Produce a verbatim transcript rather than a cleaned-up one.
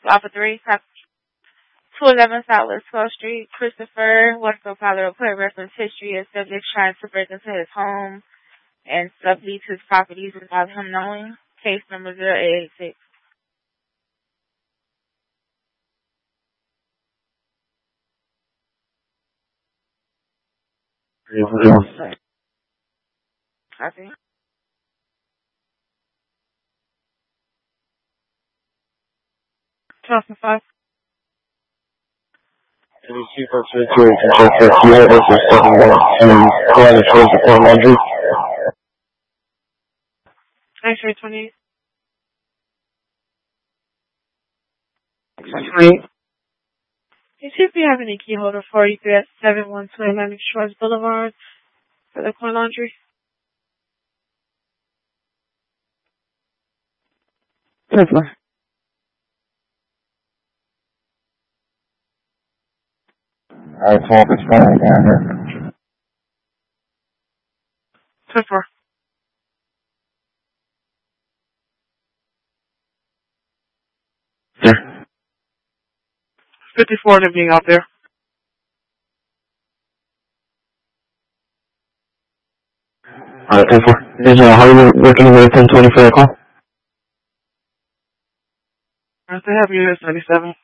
Alpha three, two eleven Southwest twelfth Street, Christopher, Westfield Pilot Report reference history of subject trying to break into his home and sublease his properties without him knowing. Case number zero eight eight six. Copy. Thousand five. X-ray twenty-eight. twenty-eight. You see if you have any key holder for you at seven one two Atlantic Shores Boulevard for the coin laundry. Fifth floor. Alright, twelve is fine down here. Fifth floor. Yeah. fifty-four and being out there. Alright, ten four. Is uh, Hollywood working with ten twenty for a call? I have you at ninety-seven.